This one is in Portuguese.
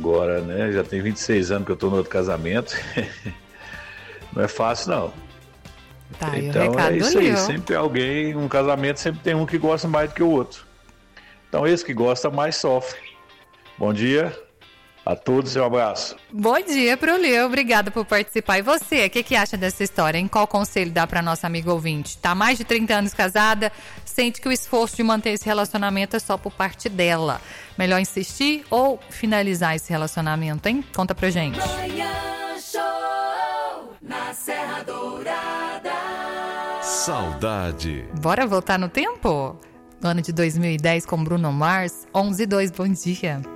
Agora, né, já tem 26 anos que eu tô no outro casamento. Não é fácil, não. Tá, e o Então recado é isso aí, ali, ó. sempre alguém, um casamento sempre tem um que gosta mais do que o outro. Então esse que gosta mais sofre. Bom dia a todos e um abraço. Bom dia pro Leo, obrigada por participar. E você, o que acha dessa história, hein? Qual conselho dá pra nossa amiga ouvinte? Tá há mais de 30 anos casada, sente que o esforço de manter esse relacionamento é só por parte dela. Melhor insistir ou finalizar esse relacionamento, hein? Conta pra gente. Manhã Show na Serra Dourada. Saudade. Bora voltar no tempo? No ano de 2010 com Bruno Mars, 11:02, bom dia.